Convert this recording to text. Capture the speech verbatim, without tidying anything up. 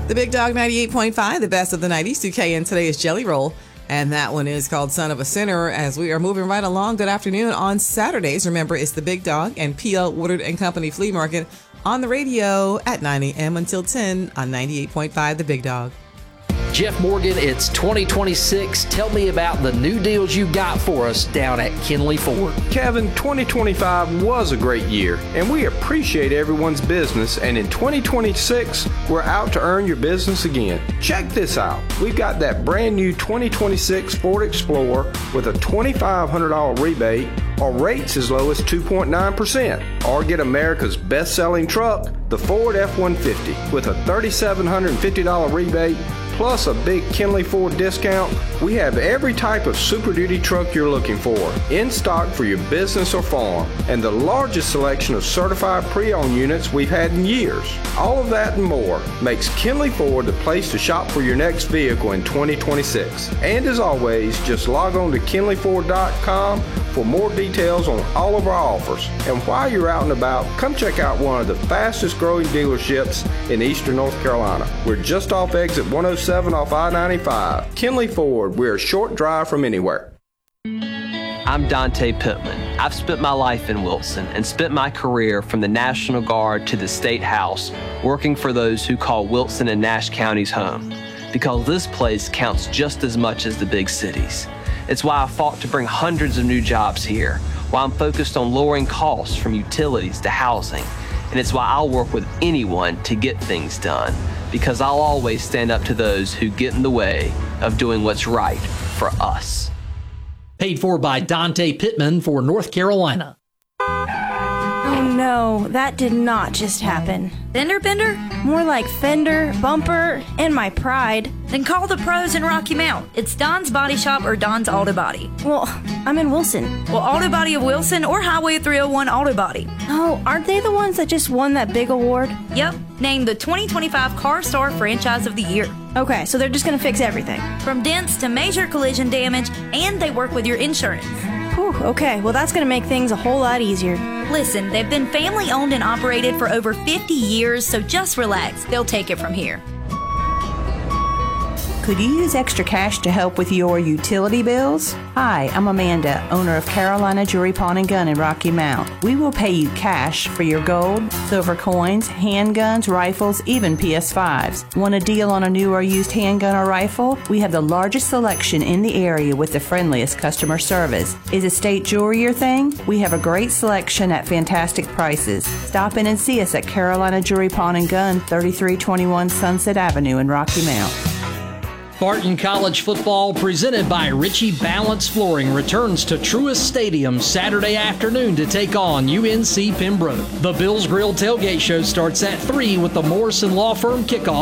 The Big Dog ninety-eight point five, the best of the nineties. two K, and today is Jelly Roll. And that one is called Son of a Sinner. As we are moving right along, good afternoon. On Saturdays, remember, it's the Big Dog and P L Woodard and Company Flea Market on the radio at nine a.m. until ten on ninety-eight point five, the Big Dog. Jeff Morgan, it's twenty twenty-six. Tell me about the new deals you got for us down at Kinley Ford. Kevin, twenty twenty-five was a great year, and we appreciate everyone's business, and in twenty twenty-six, we're out to earn your business again. Check this out. We've got that brand new twenty twenty-six Ford Explorer with a twenty-five hundred dollars rebate or rates as low as two point nine percent. Or get America's best-selling truck, the Ford F one fifty, with a three thousand seven hundred fifty dollars rebate plus a big Kinley Ford discount. We have every type of Super Duty truck you're looking for in stock for your business or farm, and the largest selection of certified pre-owned units we've had in years. All of that and more makes Kinley Ford the place to shop for your next vehicle in twenty twenty-six. And as always, just log on to kinley ford dot com for more details on all of our offers. And while you're out and about, come check out one of the fastest growing dealerships in Eastern North Carolina. We're just off exit one oh seven off I ninety-five. Kinley Ford, we're a short drive from anywhere. I'm Dante Pittman. I've spent my life in Wilson and spent my career from the National Guard to the State House working for those who call Wilson and Nash counties home, because this place counts just as much as the big cities. It's why I fought to bring hundreds of new jobs here, why I'm focused on lowering costs from utilities to housing, and it's why I'll work with anyone to get things done, because I'll always stand up to those who get in the way of doing what's right for us. Paid for by Dante Pittman for North Carolina. Oh no, that did not just happen. Fender bender? More like fender, bumper, and my pride. Then call the pros in Rocky Mount. It's Don's Body Shop or Don's Auto Body. Well, I'm in Wilson. Well, Auto Body of Wilson or Highway three oh one Auto Body. Oh, aren't they the ones that just won that big award? Yep, named the twenty twenty-five Car Star Franchise of the Year. Okay, so they're just gonna fix everything. From dents to major collision damage, and they work with your insurance. Whew, okay, well that's gonna make things a whole lot easier. Listen, they've been family owned and operated for over fifty years, so just relax. They'll take it from here. Could you use extra cash to help with your utility bills? Hi, I'm Amanda, owner of Carolina Jewelry Pawn and Gun in Rocky Mount. We will pay you cash for your gold, silver coins, handguns, rifles, even P S fives. Want a deal on a new or used handgun or rifle? We have the largest selection in the area with the friendliest customer service. Is estate jewelry your thing? We have a great selection at fantastic prices. Stop in and see us at Carolina Jewelry Pawn and Gun, thirty-three twenty-one Sunset Avenue in Rocky Mount. Barton College football, presented by Ritchie Balance Flooring, returns to Truist Stadium Saturday afternoon to take on U N C Pembroke. The Bills Grill Tailgate Show starts at three with the Morrison Law Firm kickoff